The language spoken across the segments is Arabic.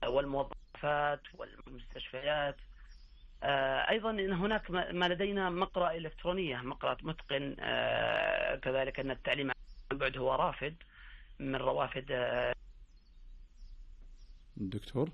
والموظفات والمستشفيات. أيضا إن هناك ما لدينا مقرأة إلكترونية، مقرأة متقن. كذلك أن التعليم عن بعد هو رافد من روافد دكتور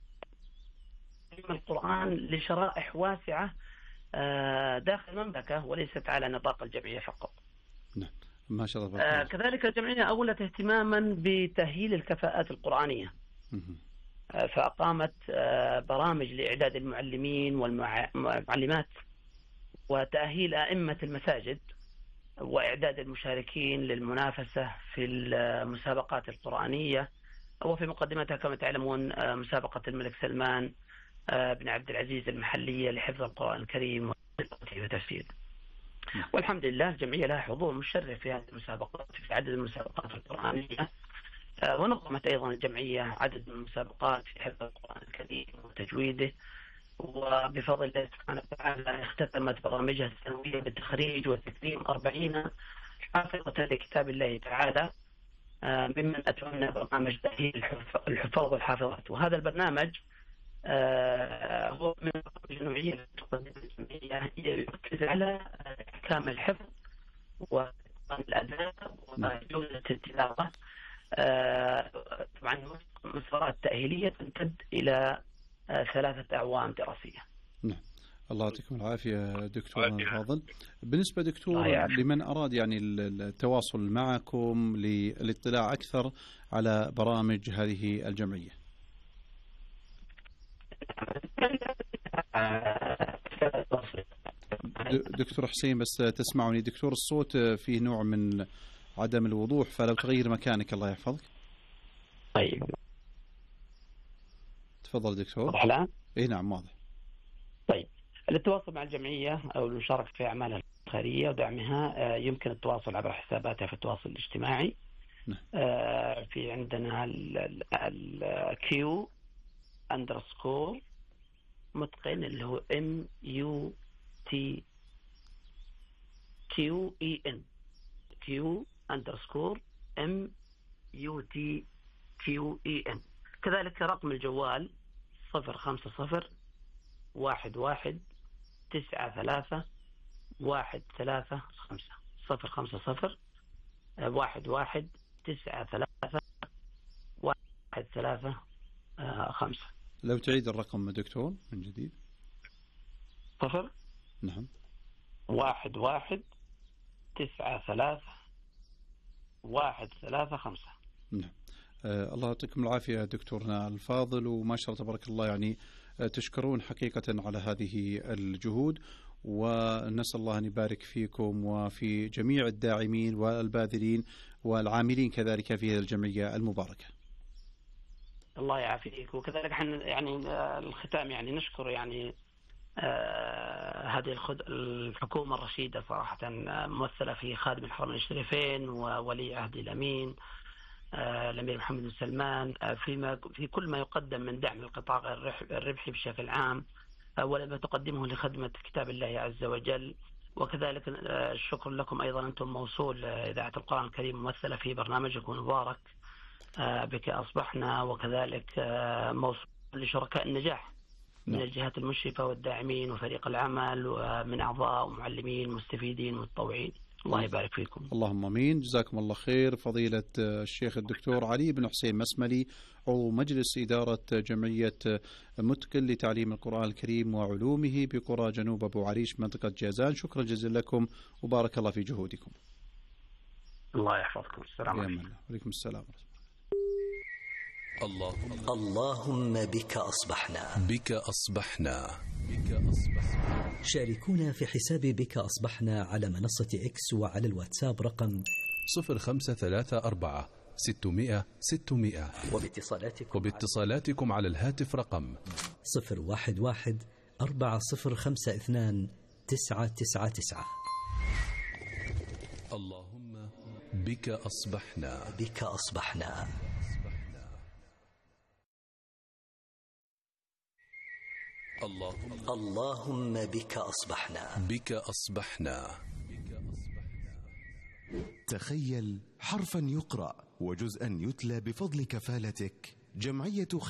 القرآن لشرائح واسعة داخل المملكة وليست على نطاق الجمعية فقط. نعم ما شاء الله. كذلك الجمعية أولت اهتماما بتأهيل الكفاءات القرآنية، فأقامت برامج لإعداد المعلمين والمعلمات وتأهيل أئمة المساجد وإعداد المشاركين للمنافسة في المسابقات القرآنية، وفي مقدمتها كما تعلمون مسابقة الملك سلمان بن عبد العزيز المحلية لحفظ القرآن الكريم وتفسيره. والحمد لله الجمعية لها حضور مشرف في هذه المسابقات، في عدد المسابقات القرآنية، ونظمت أيضا الجمعية عدد من المسابقات في حفظ القرآن الكريم وتجويده، وبفضل الله سبحانه وتعالى اختتمت برامجها السنوية بالتخريج وتكريم 40 حافظة لكتاب الله تعالى، ممن أتمنى برنامج تأهيل الحفاظ والحافظات. وهذا البرنامج هو من البرامج النوعية التي تقدمها الجمعية، يركز على إحكام الحفظ والأداء وجودة التلاوة. طبعا مسارات تأهيلية تمتد إلى 3 أعوام دراسية. نعم الله يعطيكم العافية دكتور الفاضل. بالنسبة دكتور لمن أراد يعني التواصل معكم للاطلاع أكثر على برامج هذه الجمعية. دكتور حسين بس تسمعني دكتور الصوت فيه نوع من عدم الوضوح، فلو تغير مكانك الله يحفظك. طيب تفضل دكتور. واضح الآن؟ إيه نعم واضح. طيب للتواصل مع الجمعية أو المشاركة في أعمالها الخيرية ودعمها يمكن التواصل عبر حساباتها في التواصل الاجتماعي. في عندنا الكيو _ متقن اللي هو MUTQEN Q_MUTQEN. كذلك رقم الجوال 050 11 93 135 050 11 93 135. لو تعيد الرقم دكتور من جديد. 0 نعم 11 93 135. نعم. الله يعطيكم العافية دكتورنا الفاضل، وما شاء الله تبارك الله يعني تشكرون حقيقة على هذه الجهود، ونسأل الله أن يبارك فيكم وفي جميع الداعمين والباذلين والعاملين كذلك في الجمعية المباركة. الله يعافيك. وكذلك يعني الختام يعني نشكر يعني هذه الحكومة الرشيدة صراحة، ممثلة في خادم الحرمين الشريفين وولي عهد الأمين الأمير محمد بن سلمان في كل ما يقدم من دعم القطاع الربحي بشكل عام، ولما تقدمه لخدمة كتاب الله عز وجل. وكذلك الشكر لكم أيضا أنتم موصول إذاعة القرآن الكريم ممثلة في برنامجكم المبارك بك أصبحنا، وكذلك موصول لشركاء النجاح من الجهات المشرفة والداعمين وفريق العمل ومن أعضاء ومعلمين مستفيدين متطوعين. الله يبارك فيكم. اللهم امين. جزاكم الله خير فضيلة الشيخ الدكتور علي بن حسين مسملي، عضو مجلس إدارة جمعية متقن لتعليم القرآن الكريم وعلومه بقرى جنوب أبو عريش منطقة جازان. شكرا جزيلا لكم وبارك الله في جهودكم. الله يحفظكم. السلام عليكم. وعليكم السلام. اللهم بك أصبحنا. بك أصبحنا. شاركونا في حساب بك أصبحنا على منصة إكس وعلى الواتساب رقم 0534 600 600، وباتصالاتكم على الهاتف رقم 011 4052 999. اللهم بك أصبحنا. بك أصبحنا. اللهم بك أصبحنا. بك أصبحنا. تخيل حرفا يقرأ وجزءا يتلى بفضل كفالتك. جمعية